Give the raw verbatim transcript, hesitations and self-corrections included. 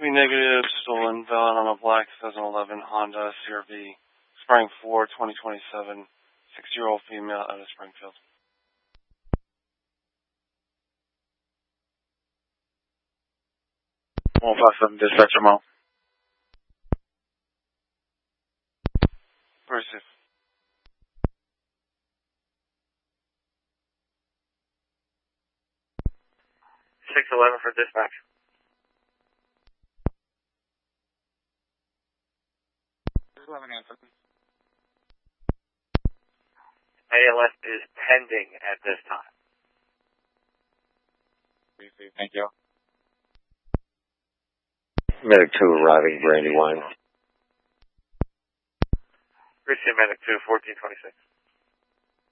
Three negative, stolen, valid on a black twenty eleven Honda C R V, Spring four, twenty twenty-seven, six-year-old female out of Springfield. one five seven, dispatcher Mo. Receive. six eleven for dispatch. six eleven answer. A L S is pending at this time. Receive, thank you. Medic two arriving, Brandywine. Receive Medic two, fourteen twenty-six.